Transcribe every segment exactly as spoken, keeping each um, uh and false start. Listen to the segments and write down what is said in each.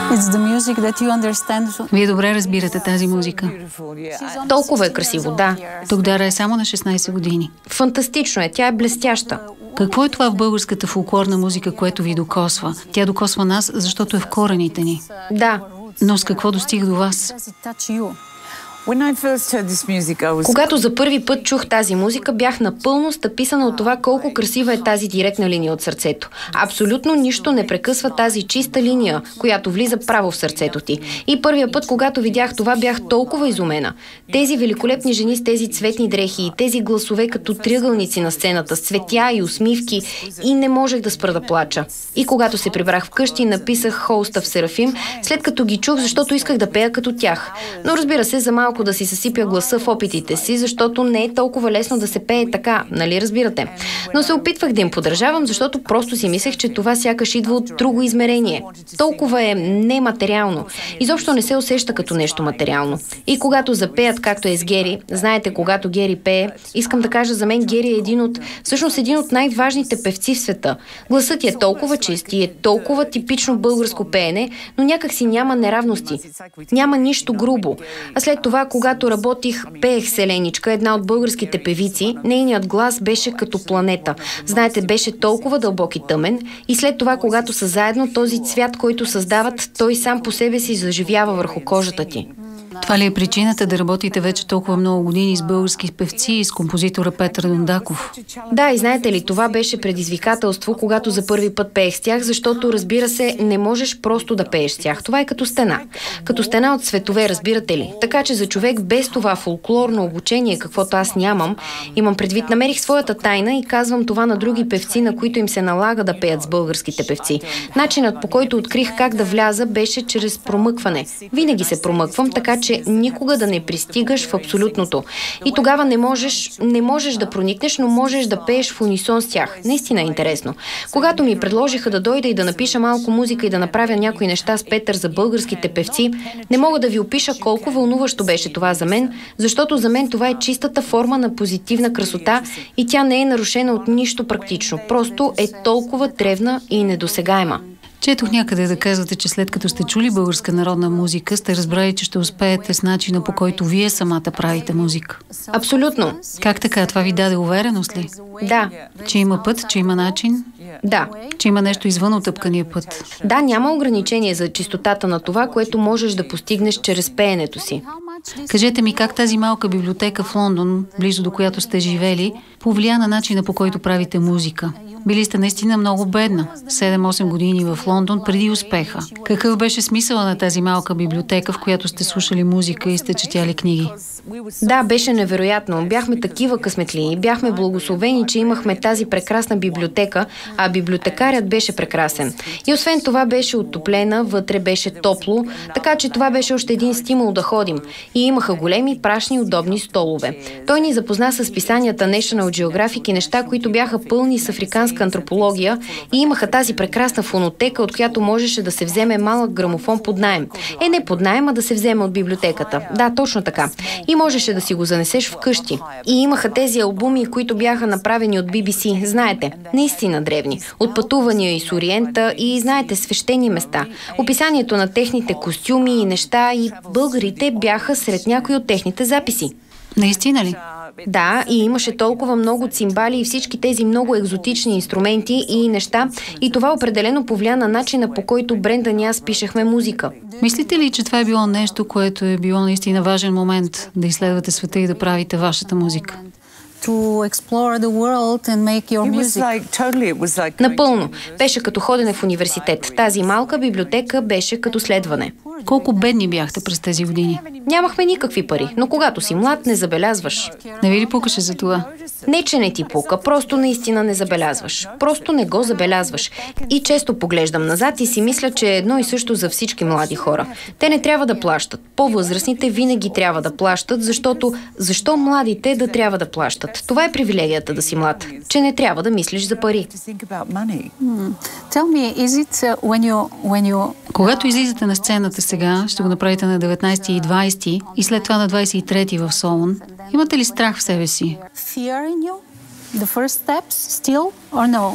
Вие добре разбирате тази музика. Толкова е красиво, да. Тук Дара е само на шестнайсет години. Фантастично е, тя е блестяща. Какво е това в българската фолклорна музика, което ви докосва? Тя докосва нас, защото е в корените ни. Да. Но с какво достига до вас? Когато за първи път чух тази музика, бях напълно стъписана от това колко красива е тази директна линия от сърцето. Абсолютно нищо не прекъсва тази чиста линия, която влиза право в сърцето ти. И първия път, когато видях това, бях толкова изумена. Тези великолепни жени с тези цветни дрехи и тези гласове като триъгълници на сцената, с цветя и усмивки, и не можех да спра да плача. И когато се прибрах вкъщи, написах хоуста в Серафим, след като ги чух, защото исках да пея като тях. Но разбира се, за малко да си съсипя гласа в опитите си, защото не е толкова лесно да се пее така, нали разбирате? Но се опитвах да им подражавам, защото просто си мислех, че това сякаш идва от друго измерение. Толкова е нематериално. Изобщо не се усеща като нещо материално. И когато запеят, както е с Гери, знаете, когато Гери пее, искам да кажа, за мен Гери е един от, всъщност един от най-важните певци в света. Гласът ти е толкова чист и е толкова типично българско пеене, но някак си няма неравности. Няма нищо грубо. А след това, когато работих, пеех Селеничка, една от българските певици, нейният глас беше като планета. Знаете, беше толкова дълбок и тъмен. И след това, когато са заедно, този цвят, който създават, той сам по себе си заживява върху кожата ти. Това ли е причината да работите вече толкова много години с български певци и с композитора Петър Дондаков? Да, и знаете ли, това беше предизвикателство, когато за първи път пеех с тях, защото, разбира се, не можеш просто да пееш с тях. Това е като стена. Като стена от цветове, разбирате ли? Така че за човек без това фолклорно обучение, каквото аз нямам, имам предвид, намерих своята тайна и казвам това на други певци, на които им се налага да пеят с българските певци. Начинът, по който открих как да вляза, беше чрез промъкване. Винаги се промъквам, така че никога да не пристигаш в абсолютното. И тогава не можеш, не можеш да проникнеш, но можеш да пееш в унисон с тях. Наистина е интересно. Когато ми предложиха да дойда и да напиша малко музика и да направя някои неща с Петър за българските певци, не мога да ви опиша колко вълнуващо беше това за мен, защото за мен това е чистата форма на позитивна красота и тя не е нарушена от нищо практично. Просто е толкова древна и недосегаема. Четох някъде да казвате, че след като сте чули българска народна музика, сте разбрали, че ще успеете с начина, по който вие самата правите музика. Абсолютно. Как така? Това ви даде увереност ли? Да. Че има път, че има начин? Да. Че има нещо извън отъпкания път? Да, няма ограничение за чистотата на това, което можеш да постигнеш чрез пеенето си. Кажете ми, как тази малка библиотека в Лондон, близо до която сте живели, повлия на начина, по който правите музика? Били сте наистина много бедна. седем-осем години в Лондон преди успеха. Какъв беше смисъла на тази малка библиотека, в която сте слушали музика и сте четяли книги? Да, беше невероятно. Бяхме такива късметли. Бяхме благословени, че имахме тази прекрасна библиотека, а библиотекарят беше прекрасен. И освен това беше отоплена, вътре беше топло, така че това беше още един стимул да ходим. И имаха големи, прашни, удобни столове. Той ни запозна с писанията National Geographic и неща, които бяха пълни с африканска антропология и имаха тази прекрасна фонотека, от която можеше да се вземе малък грамофон под наем. Е, не под наем, а да се вземе от библиотеката. Да, точно така. И можеше да си го занесеш вкъщи. И имаха тези албуми, които бяха направени от Би Би Си. Знаете, наистина древни. От пътувания из Ориента и, знаете, свещени места. Описанието на техните костюми и неща и българите бяха сред някои от техните записи. Наистина ли? Да, и имаше толкова много цимбали и всички тези много екзотични инструменти и неща, и това определено повлия на начина, по който Брендан и аз пишехме музика. Мислите ли, че това е било нещо, което е било наистина важен момент да изследвате света и да правите вашата музика? Напълно. Беше като ходене в университет. Тази малка библиотека беше като следване. Колко бедни бяхте през тези години? Нямахме никакви пари, но когато си млад, не забелязваш. Не ви ли пукаше за това? Не, че не ти пука, просто наистина не забелязваш. Просто не го забелязваш. И често поглеждам назад и си мисля, че е едно и също за всички млади хора. Те не трябва да плащат. По-възрастните винаги трябва да плащат, защото защо младите да трябва да плащат? Това е привилегията да си млад, че не трябва да мислиш за пари. Когато излизате на сцената сега, ще го направите на деветнайсети и двайсети и след това на двайсет и трети в Солун, имате ли страх в себе си? The first steps still? or no?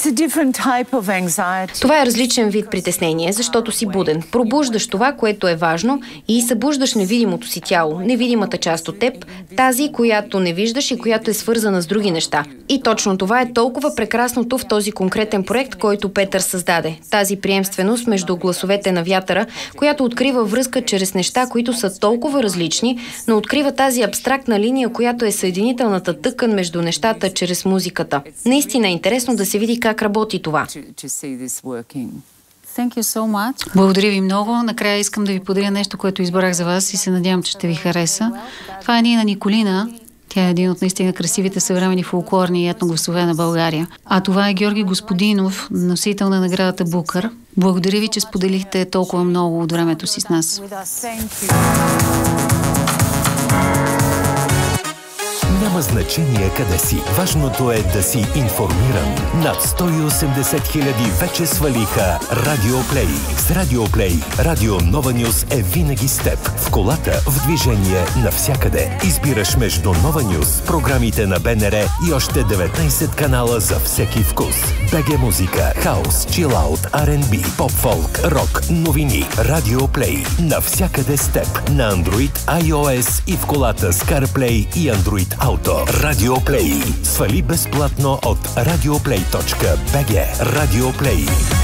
Това е различен вид притеснение, защото си буден. Пробуждаш това, което е важно и събуждаш невидимото си тяло, невидимата част от теб, тази, която не виждаш и която е свързана с други неща. И точно това е толкова прекрасното в този конкретен проект, който Петър създаде. Тази приемственост между гласовете на вятъра, която открива връзка чрез неща, които са толкова различни, но открива тази абстрактна линия, която е съединителната тъкан между нещата чрез музиката. Наистина е интересно да се види как работи това. So Благодаря ви много. Накрая искам да ви подаря нещо, което избрах за вас и се надявам, че ще ви хареса. Това е Нина Николина. Тя е един от наистина красивите съвременни фолклорни и етногласове на България. А това е Георги Господинов, носител на наградата Букър. Благодаря ви, че споделихте толкова много от времето си с нас. Няма значение къде си. Важното е да си информиран. Над сто и осемдесет хиляди вече свалиха Радиоплей. С Радиоплей Радио Нова Нюз е винаги с теб. В колата, в движение, навсякъде. Избираш между Нова Нюз, програмите на БНР и още деветнайсет канала за всеки вкус. БГ музика, хаус, чилаут, Ар енд Би, поп-фолк, рок, новини. Радиоплей. Навсякъде с теб. На Android, iOS и в колата с CarPlay и Android Auto. Радиоплей. Свали безплатно от радиоплей точка би джи. Радиоплей.